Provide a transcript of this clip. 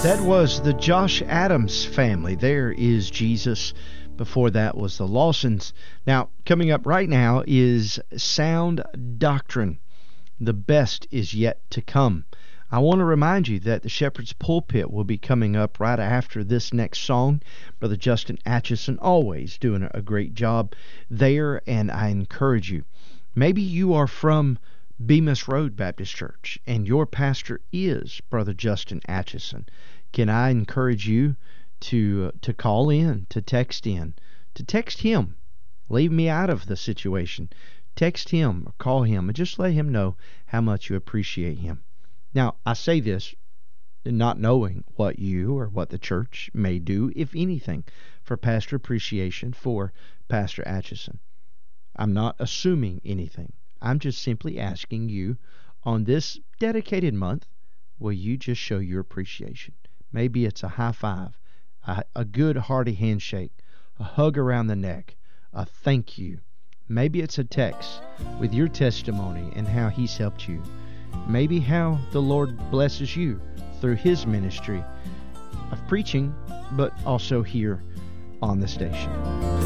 That was the Josh Adams family. There is Jesus. Before that was the Lawsons. Now, coming up right now is Sound Doctrine. The best is yet to come. I want to remind you that the Shepherd's Pulpit will be coming up right after this next song. Brother Justin Atchison always doing a great job there, and I encourage you. Maybe you are from Bemis Road Baptist Church, and your pastor is Brother Justin Atchison. Can I encourage you to call in, to text him. Leave me out of the situation. Text him or call him and just let him know how much you appreciate him. Now, I say this not knowing what you or what the church may do, if anything, for pastor appreciation for Pastor Atchison. I'm not assuming anything. I'm just simply asking you on this dedicated month, will you just show your appreciation? Maybe it's a high five, a good hearty handshake, a hug around the neck, a thank you. Maybe it's a text with your testimony and how he's helped you. Maybe how the Lord blesses you through his ministry of preaching, but also here on the station.